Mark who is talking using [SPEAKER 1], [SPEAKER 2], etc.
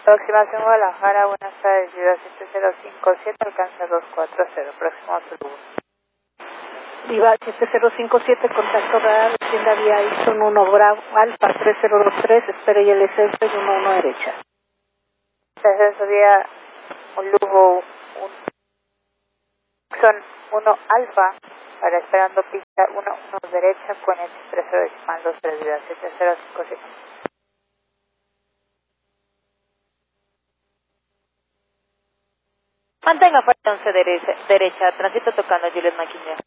[SPEAKER 1] Aproximación Guadalajara, buenas tardes, Viva 7057, alcanza 240, próximo a Salud.
[SPEAKER 2] Viva 7057, contacto real, tienda vía Ison 1 Bravo, Alfa 3023, espera y LC 11 derecha.
[SPEAKER 1] Descenso vía un Lugo, son 1 Alfa, para esperando pista 1 derecha, con el 30 decimal 23, Viva 7057.
[SPEAKER 2] Mantenga fuerte 11 derecha, tránsito tocando Juliet Maquinea.